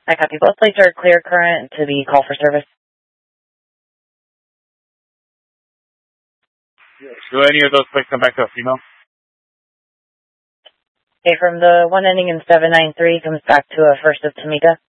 I copy. Both plates are clear current to the call for service. Do any of those plates come back to a female? Okay, from the one ending in 793 comes back to a first of Tamika.